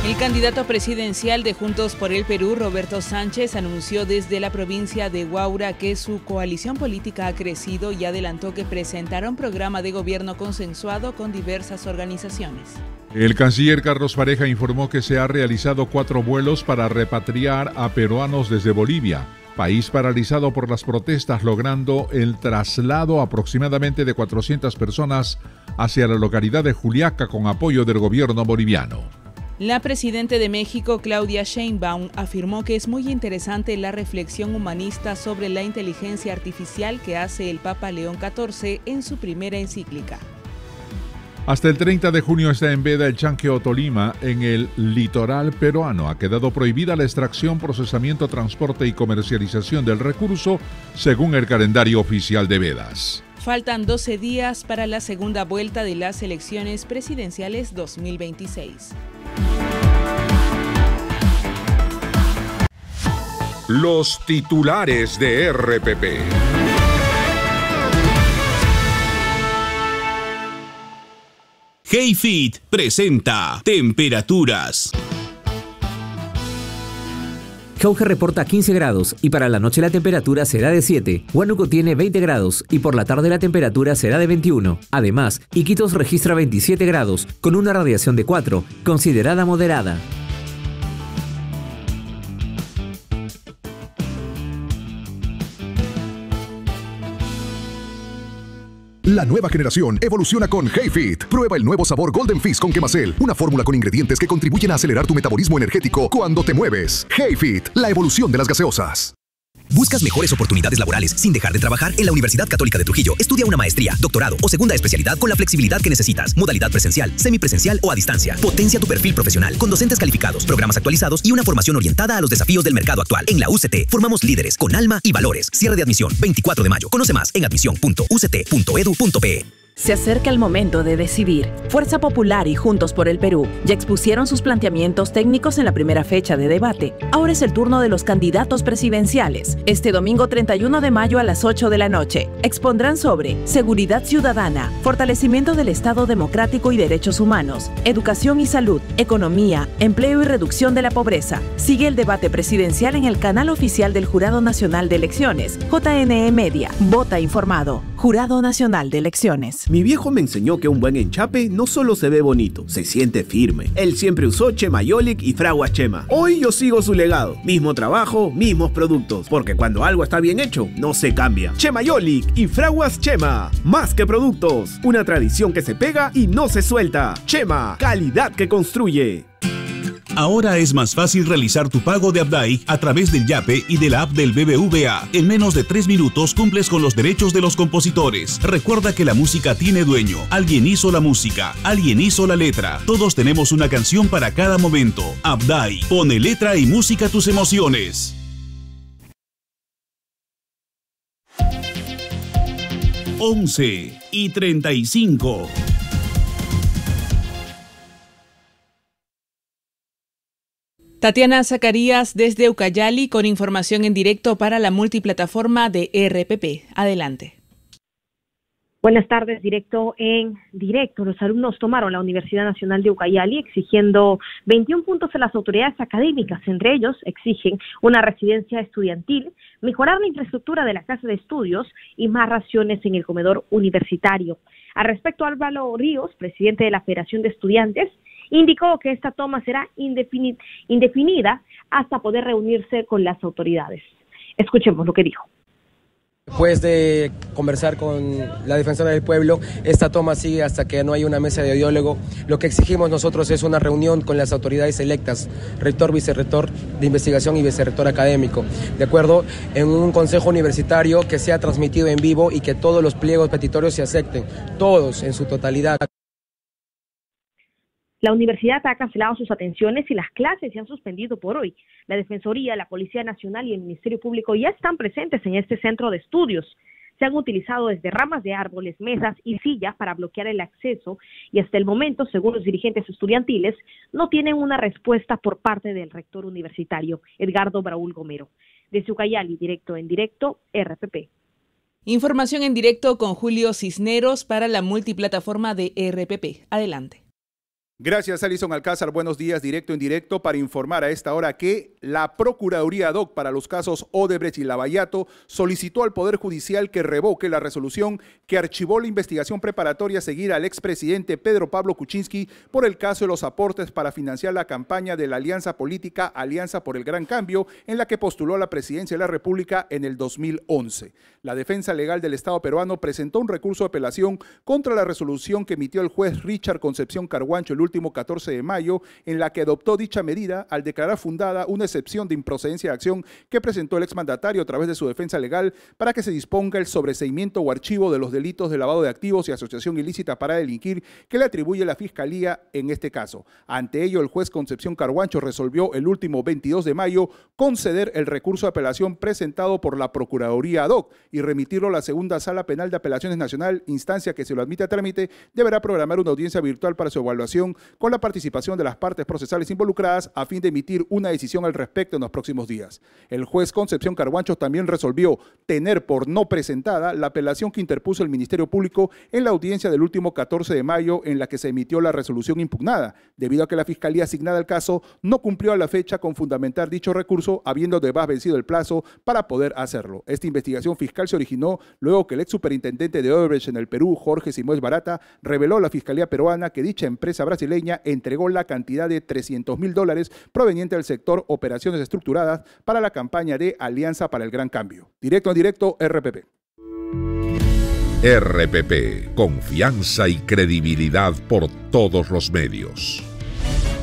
El candidato presidencial de Juntos por el Perú, Roberto Sánchez, anunció desde la provincia de Huaura que su coalición política ha crecido y adelantó que presentará un programa de gobierno consensuado con diversas organizaciones. El canciller Carlos Pareja informó que se han realizado 4 vuelos para repatriar a peruanos desde Bolivia, país paralizado por las protestas, logrando el traslado aproximadamente de 400 personas hacia la localidad de Juliaca con apoyo del gobierno boliviano. La presidenta de México, Claudia Sheinbaum, afirmó que es muy interesante la reflexión humanista sobre la inteligencia artificial que hace el Papa León XIV en su primera encíclica. Hasta el 30 de junio está en veda el chanqueo Tolima en el litoral peruano. Ha quedado prohibida la extracción, procesamiento, transporte y comercialización del recurso, según el calendario oficial de vedas. Faltan 12 días para la segunda vuelta de las elecciones presidenciales 2026. Los titulares de RPP. HeyFit presenta temperaturas. Jauja reporta 15 grados y para la noche la temperatura será de 7. Huánuco tiene 20 grados y por la tarde la temperatura será de 21. Además, Iquitos registra 27 grados con una radiación de 4, considerada moderada. La nueva generación evoluciona con HeyFit. Prueba el nuevo sabor Golden Fizz con Quemacel, una fórmula con ingredientes que contribuyen a acelerar tu metabolismo energético cuando te mueves. HeyFit, la evolución de las gaseosas. ¿Buscas mejores oportunidades laborales sin dejar de trabajar? En la Universidad Católica de Trujillo, estudia una maestría, doctorado o segunda especialidad con la flexibilidad que necesitas. Modalidad presencial, semipresencial o a distancia. Potencia tu perfil profesional con docentes calificados, programas actualizados y una formación orientada a los desafíos del mercado actual. En la UCT, formamos líderes con alma y valores. Cierre de admisión, 24 de mayo. Conoce más en admisión.uct.edu.pe. Se acerca el momento de decidir. Fuerza Popular y Juntos por el Perú ya expusieron sus planteamientos técnicos en la primera fecha de debate. Ahora es el turno de los candidatos presidenciales. Este domingo 31 de mayo a las 8 de la noche expondrán sobre seguridad ciudadana, fortalecimiento del Estado democrático y derechos humanos, educación y salud, economía, empleo y reducción de la pobreza. Sigue el debate presidencial en el canal oficial del Jurado Nacional de Elecciones, JNE Media. Vota informado. Jurado Nacional de Elecciones. Mi viejo me enseñó que un buen enchape no solo se ve bonito, se siente firme. Él siempre usó Chemayolic y Fraguas Chema. Hoy yo sigo su legado. Mismo trabajo, mismos productos. Porque cuando algo está bien hecho, no se cambia. Chemayolic y Fraguas Chema. Más que productos. Una tradición que se pega y no se suelta. Chema, calidad que construye. Ahora es más fácil realizar tu pago de Abdai a través del Yape y de la app del BBVA. En menos de 3 minutos cumples con los derechos de los compositores. Recuerda que la música tiene dueño. Alguien hizo la música, alguien hizo la letra. Todos tenemos una canción para cada momento. Abdai, pone letra y música a tus emociones. 11:35. Tatiana Zacarías desde Ucayali con información en directo para la multiplataforma de RPP. Adelante. Buenas tardes, en directo. Los alumnos tomaron la Universidad Nacional de Ucayali exigiendo 21 puntos a las autoridades académicas. Entre ellos exigen una residencia estudiantil, mejorar la infraestructura de la casa de estudios y más raciones en el comedor universitario. Al respecto, Álvaro Ríos, presidente de la Federación de Estudiantes, indicó que esta toma será indefinida hasta poder reunirse con las autoridades. Escuchemos lo que dijo. Después de conversar con la defensora del pueblo, esta toma sigue hasta que no haya una mesa de diálogo. Lo que exigimos nosotros es una reunión con las autoridades electas, rector, vicerrector de investigación y vicerrector académico, de acuerdo, en un consejo universitario que sea transmitido en vivo y que todos los pliegos petitorios se acepten, todos en su totalidad. La universidad ha cancelado sus atenciones y las clases se han suspendido por hoy. La Defensoría, la Policía Nacional y el Ministerio Público ya están presentes en este centro de estudios. Se han utilizado desde ramas de árboles, mesas y sillas para bloquear el acceso y hasta el momento, según los dirigentes estudiantiles, no tienen una respuesta por parte del rector universitario, Edgardo Braúl Gomero. Desde Ucayali, en directo, RPP. Información en directo con Julio Cisneros para la multiplataforma de RPP. Adelante. Gracias, Alison Alcázar. Buenos días, directo en directo, para informar a esta hora que la Procuraduría ad hoc para los casos Odebrecht y Lavallato solicitó al Poder Judicial que revoque la resolución que archivó la investigación preparatoria a seguir al expresidente Pedro Pablo Kuczynski por el caso de los aportes para financiar la campaña de la alianza política Alianza por el Gran Cambio, en la que postuló a la presidencia de la República en el 2011. La defensa legal del Estado peruano presentó un recurso de apelación contra la resolución que emitió el juez Richard Concepción Carguancho el último 14 de mayo, en la que adoptó dicha medida al declarar fundada una excepción de improcedencia de acción que presentó el exmandatario a través de su defensa legal para que se disponga el sobreseimiento o archivo de los delitos de lavado de activos y asociación ilícita para delinquir que le atribuye la Fiscalía en este caso. Ante ello, el juez Concepción Carguancho resolvió el último 22 de mayo conceder el recurso de apelación presentado por la Procuraduría ad hoc y remitirlo a la Segunda Sala Penal de Apelaciones Nacional, instancia que, si lo admite a trámite, deberá programar una audiencia virtual para su evaluación con la participación de las partes procesales involucradas a fin de emitir una decisión al respecto en los próximos días. El juez Concepción Carguancho también resolvió tener por no presentada la apelación que interpuso el Ministerio Público en la audiencia del último 14 de mayo, en la que se emitió la resolución impugnada, debido a que la Fiscalía asignada al caso no cumplió a la fecha con fundamentar dicho recurso, habiendo además vencido el plazo para poder hacerlo. Esta investigación fiscal se originó luego que el ex superintendente de Odebrecht en el Perú, Jorge Simões Barata, reveló a la Fiscalía peruana que dicha empresa brasileña entregó la cantidad de $300.000 proveniente del sector operaciones estructuradas para la campaña de Alianza para el Gran Cambio. Directo en directo, RPP. RPP, confianza y credibilidad por todos los medios.